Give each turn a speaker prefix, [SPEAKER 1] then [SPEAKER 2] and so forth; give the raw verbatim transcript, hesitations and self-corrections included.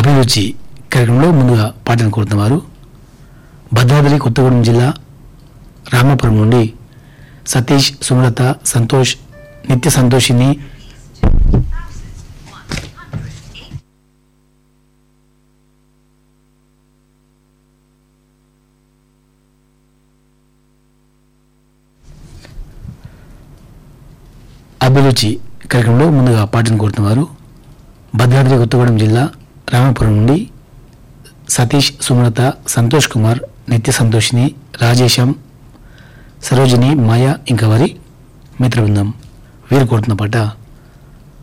[SPEAKER 1] అభిరుచి కార్యక్రమంలో ముందుగా పాటను కోరుతున్నవారు భద్రాద్రి కొత్తగూడెం జిల్లా రామాపురం నుండి సతీష్, సుమలత, సంతోష్, నిత్య సంతోషిని, అభిరుచి కార్యక్రమంలో ముందుగా పాటను కోరుతున్నవారు భద్రాద్రి కొత్తగూడెం జిల్లా రామాపురం నుండి సతీష్, సుమలత, సంతోష్ కుమార్, నిత్య సంతోషిని, రాజేశం, సరోజిని, మాయ ఇంకా వారి మిత్ర బృందం. వీరు కోరుతున్న పాట